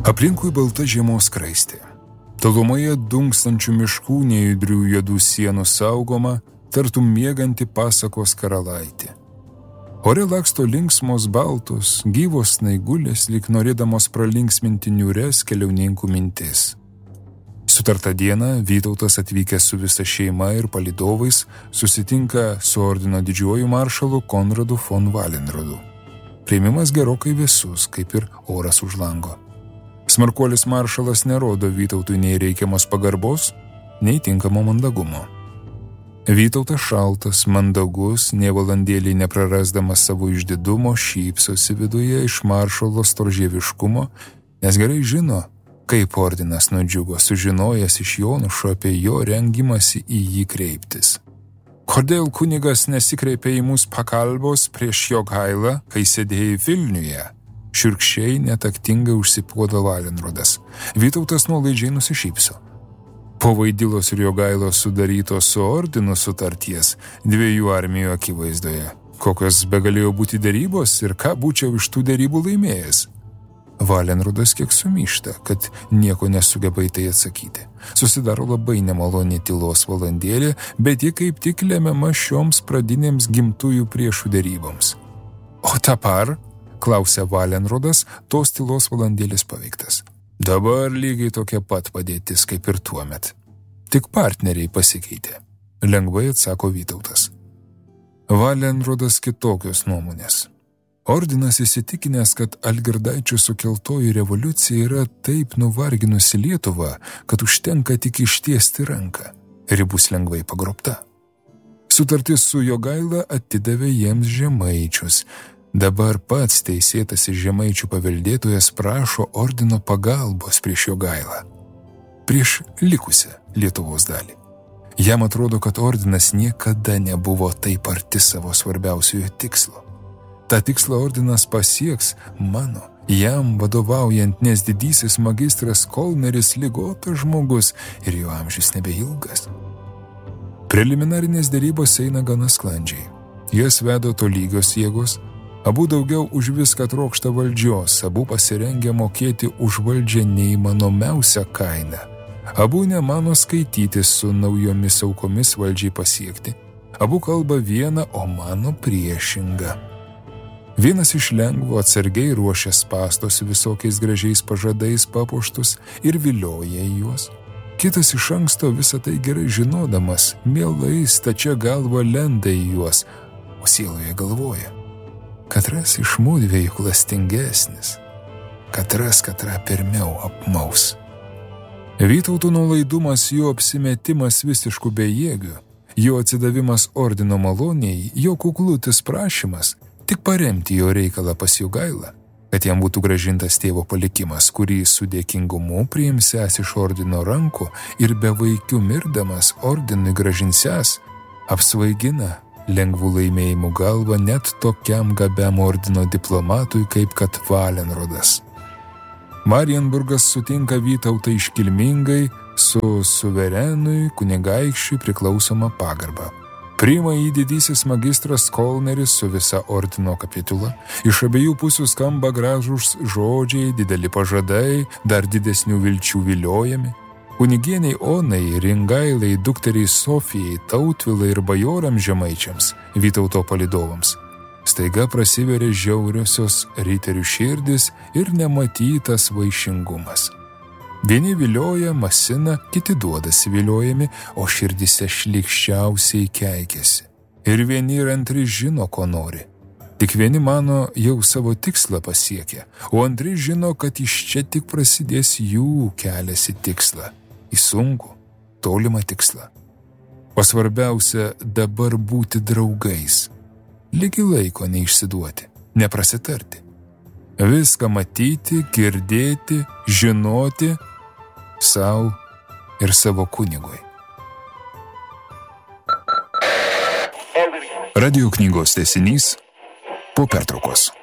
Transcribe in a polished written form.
Aplinkui balta žiemos skraistė. Tolumoje dunkstančių miškų nejudrių juodų sienų saugoma, tartum mieganti pasakos karalaitė. Ore laksto linksmos baltos, gyvos snaigulės, lyg norėdamos pralinksminti niūres keliauninkų mintis. Sutartą dieną Vytautas atvykęs su visa šeima ir palydovais susitinka su ordino didžiuoju maršalu Konradu von Valenrodu. Priėmimas gerokai vėsus, kaip ir oras už lango. Smarkuolis maršalas nerodo Vytautui nei reikiamos pagarbos, nei tinkamo mandagumo. Vytautas šaltas, mandagus, nė valandėlį neprarasdamas savo išdidumo, šypsosi viduje iš maršalo storžieviškumo, nes gerai žino, kaip ordinas nudžiugo, sužinojęs iš Jonušo apie jo rengimąsi į jį kreiptis. Kodėl kunigas nesikreipė į mus pagalbos prieš Jogailą, kai sėdėjai Vilniuje? Šiurkščiai netaktingai užsipuodo Valenrodas. Vytautas nuolaidžiai nusišypso. Po Vaidilos ir Jogailos sudarytos su ordinu sutarties dviejų armijų akivaizdoje. Kokios begalėjo būti derybos ir ką būčiau iš tų derybų laimėjęs? Valenrodas kiek sumyšta, kad nieko nesugeba į tai atsakyti. Susidaro labai nemaloni tylos valandėlė, bet ji kaip tik lemiama šioms pradinėms gimtųjų priešų deryboms. O dabar, klausia Valenrodas, tos tylos valandėlis paveiktas. Dabar lygiai tokia pat padėtis kaip ir tuomet. Tik partneriai pasikeitė, lengvai atsako Vytautas. Valenrodas kitokios nuomonės. Ordinas įsitikinęs, kad Algirdaičių sukeltoji revoliucija yra taip nuvarginusi Lietuvą, kad užtenka tik ištiesti ranką ir ji bus lengvai pagrobta. Sutartis su Jogaila atidavė jiems Žemaičius. Dabar pats teisėtasis Žemaičių paveldėtojas prašo ordino pagalbos prieš Jogailą, prieš likusią Lietuvos dalį. Jam atrodo, kad ordinas niekada nebuvo taip arti savo svarbiausiojo tikslo. Ta tikslą ordinas pasieks mano, jam vadovaujant, nes didysis magistras Kolneris ligotas žmogus ir jo amžius nebeilgas. Preliminarinės derybos eina gana sklandžiai. Jas vedo tolygios jėgos, abu daugiau už viską trokšta valdžios, abu pasirengia mokėti už valdžią neįmanomiausią kainą. Abu nemano skaitytis su naujomis aukomis valdžiai pasiekti. Abu kalba vieną, o mano priešingą. Vienas iš lengvo atsargiai ruošia spąstos visokiais gražiais pažadais papuoštus ir vilioja į juos. Kitas iš anksto visą tai gerai žinodamas, mielai stačia galva lenda į juos, o sieloje galvoja. Katras iš mūdviejų klastingesnis, katras katrą pirmiau apmaus. Vytauto nuolaidumas, jo apsimetimas visiškų bejėgių, jo atsidavimas ordino maloniai, jo kuklutis prašymas, tik paremti jo reikalą pas Jogailą, kad jam būtų gražintas tėvo palikimas, kurį su dėkingumu priimsęs iš ordino rankų ir bevaikiu mirdamas ordinui gražinsiąs, apsvaigina lengvų laimėjimų galvą net tokiam gabiam ordino diplomatui kaip kad Valenrodas. Marienburgas sutinka Vytautą iškilmingai su suverenui kunigaikščiui priklausoma pagarba. Priima į didysis magistras Kolneris su visa ordino kapitula. Iš abiejų pusių skamba gražūs žodžiai, dideli pažadai, dar didesnių vilčių viliojami. Kunigieniai Onai, Ringailai, dukteriai Sofijai, Tautvilai ir bajorams žemaičiams, Vytauto palydovams. Staiga prasiveria žiauriosios riterių širdis ir nematytas vaišingumas. Vieni vilioja, masina, kiti duodasi viliojami, o širdise šlykščiausiai keikiasi. Ir vieni ir antri žino, ko nori. Tik vieni mano jau savo tikslą pasiekę, o antri žino, kad iš čia tik prasidės jų kelias į tikslą, į sunkų, tolimą tikslą. O svarbiausia dabar būti draugais, lygi laiko neišsiduoti, neprasitarti. Viską matyti, girdėti, žinoti sau ir savo kunigui. Radio knygos tęsinys po pertraukos.